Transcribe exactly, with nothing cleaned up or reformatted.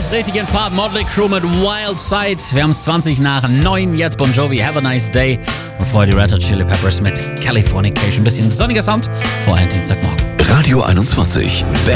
uns richtig in Fahrt. Motley Crue mit Wild Side. Wir haben es zwanzig nach neun. Jetzt Bon Jovi, Have a Nice Day. Und vorher die Red Hot Chili Peppers mit Californication. Ein bisschen sonniger Sound. Vorher Dienstagmorgen. Radio einundzwanzig.